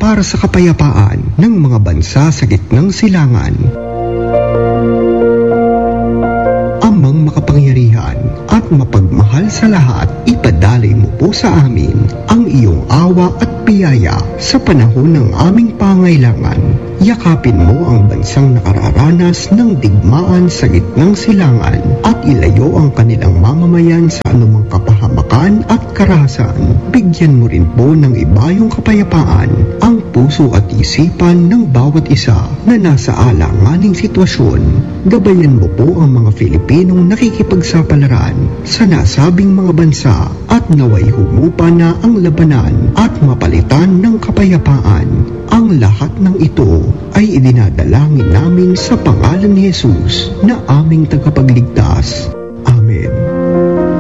para sa kapayapaan ng mga bansa sa gitnang silangan. Amang makapangyarihan at mapagmahal sa lahat, ipadalay mo po sa amin ang iyong awa at biyaya sa panahon ng aming pangailangan. Yakapin mo ang bansang nakararanas ng digmaan sa gitnang silangan at ilayo ang kanilang mamamayan sa anumang kapahamakan at karahasan. Bigyan mo rin po ng ibayong kapayapaan ang puso at isipan ng bawat isa na nasa alanganing sitwasyon. Gabayan mo po ang mga Filipinong nakikipagsapalaran sa nasabing mga bansa at naway humupa na ang labanan at mapalitan ng kapayapaan. Ang lahat ng ito ay idinadalangin namin sa pangalan ni Jesus na aming tagapagligtas.